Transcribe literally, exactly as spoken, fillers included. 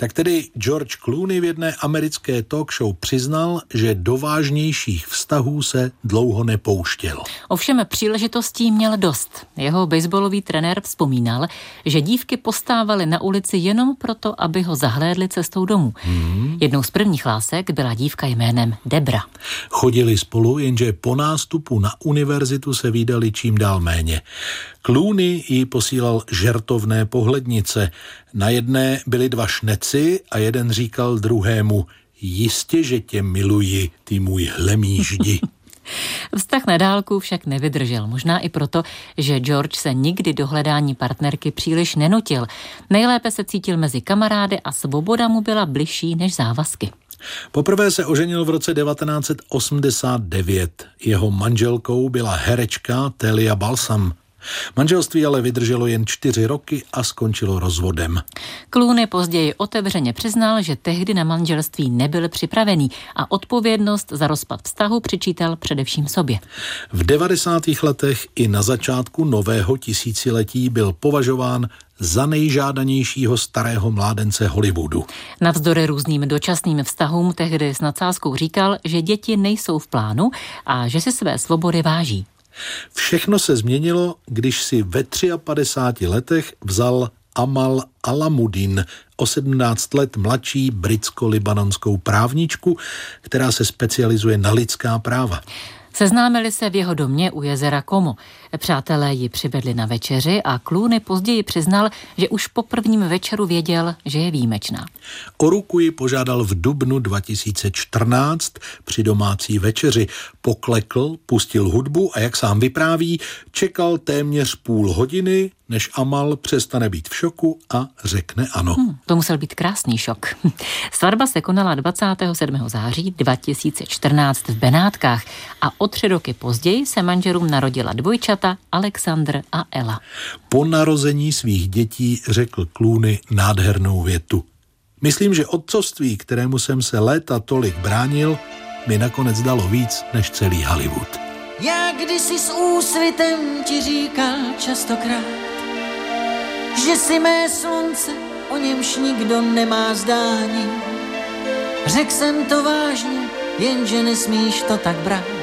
Tak tedy George Clooney v jedné americké talk show přiznal, že do vážnějších vztahů se dlouho nepouštěl. Ovšem příležitostí měl dost. Jeho baseballový trenér vzpomínal, že dívky postávaly na ulici jenom proto, aby ho zahlédli cestou domů. Hmm. Jednou z prvních lásek byla dívka jménem Debra. Chodili spolu, jenže po nástupu na univerzitu se vídali čím dál méně. Clooney jí posílal žertovné pohlednice. Na jedné byly dva šneci a jeden říkal druhému: jistě, že tě miluji, ty můj hlemýždi. Vztah na dálku však nevydržel, možná i proto, že George se nikdy do hledání partnerky příliš nenutil. Nejlépe se cítil mezi kamarády a svoboda mu byla bližší než závazky. Poprvé se oženil v roce devatenáct set osmdesát devět. Jeho manželkou byla herečka Talia Balsam. Manželství ale vydrželo jen čtyři roky a skončilo rozvodem. Clooney později otevřeně přiznal, že tehdy na manželství nebyl připravený a odpovědnost za rozpad vztahu přičítal především sobě. V devadesátých letech i na začátku nového tisíciletí byl považován za nejžádanějšího starého mládence Hollywoodu. Navzdory různým dočasným vztahům tehdy s nadsázkou říkal, že děti nejsou v plánu a že si své svobody váží. Všechno se změnilo, když si ve padesát třech letech vzal Amal Alamudin, o sedmnáct let mladší britsko-libanonskou právničku, která se specializuje na lidská práva. Seznámili se v jeho domě u jezera Como. Přátelé ji přivedli na večeři a Clooney později přiznal, že už po prvním večeru věděl, že je výjimečná. O ruku ji požádal v dubnu dva tisíce čtrnáct při domácí večeři. Poklekl, pustil hudbu a jak sám vypráví, čekal téměř půl hodiny, než Amal přestane být v šoku a řekne ano. Hmm, to musel být krásný šok. Svatba se konala dvacátého sedmého září dva tisíce čtrnáct v Benátkách a o tři roky později se manželům narodila dvojčata Alexandr a Ella. Po narození svých dětí řekl Clooney nádhernou větu. Myslím, že otcovství, kterému jsem se léta tolik bránil, mi nakonec dalo víc než celý Hollywood. Já kdysi s úsvitem ti říkal častokrát, že jsi mé slunce, o němž nikdo nemá zdání. Řekl jsem to vážně, jenže nesmíš to tak brát.